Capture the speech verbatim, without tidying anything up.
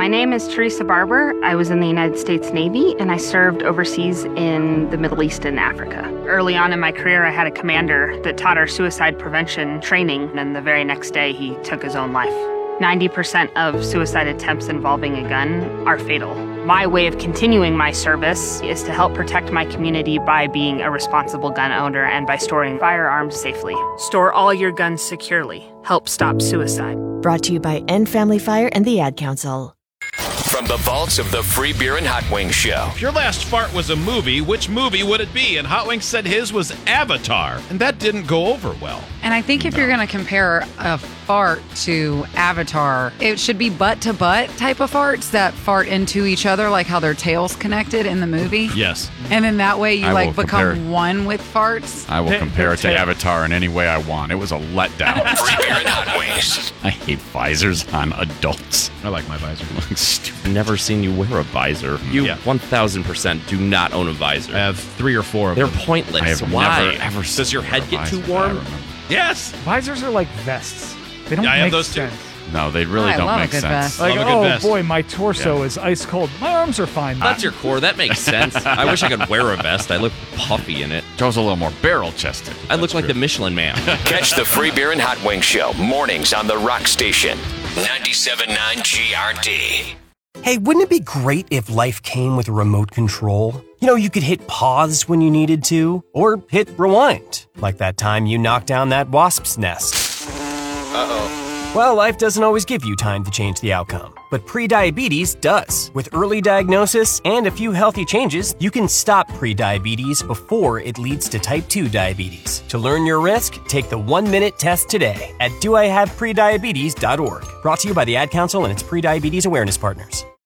My name is Teresa Barber. I was in the United States Navy, and I served overseas in the Middle East and Africa. Early on in my career, I had a commander that taught our suicide prevention training, and the very next day, he took his own life. ninety percent of suicide attempts involving a gun are fatal. My way of continuing my service is to help protect my community by being a responsible gun owner and by storing firearms safely. Store all your guns securely. Help stop suicide. Brought to you by End Family Fire and the Ad Council. From the vaults of the Free Beer and Hot Wings Show. If your last fart was a movie, which movie would it be? And Hot Wings said his was Avatar, and that didn't go over well. And I think if no. you're going to compare a fart to Avatar, it should be butt-to-butt type of farts that fart into each other, like how their tails connected in the movie. Yes. And then that way you I like become compare, one with farts. I will T- compare it to t- Avatar in any way I want. It was a letdown. Free Beer and Hot Wings. I hate visors on adults. I like my visor. Looks stupid. Never seen you wear a visor. You Yeah. one thousand percent do not own a visor. I have three or four of They're them. pointless. I have Why? never ever seen Does your you head wear a get too visor that I warm? remember. Yes. Visors are like vests. They don't Yeah, I have make those too. sense. No, they really I don't love a make good sense. vest. Like, Love a good oh vest. boy, my torso Yeah. is ice cold. My arms are fine. That's your core. That makes sense. I wish I could wear a vest. I look puffy in it. Joe's a little more barrel-chested. I look like the Michelin Man. Catch the Free Beer and Hot Wings Show mornings on the Rock Station. ninety-seven point nine G R D. Hey, wouldn't it be great if life came with a remote control? You know, you could hit pause when you needed to, or hit rewind, like that time you knocked down that wasp's nest. Uh-oh. Well, life doesn't always give you time to change the outcome, but prediabetes does. With early diagnosis and a few healthy changes, you can stop prediabetes before it leads to type two diabetes. To learn your risk, take the one-minute test today at do I have prediabetes dot org. Brought to you by the Ad Council and its prediabetes awareness partners.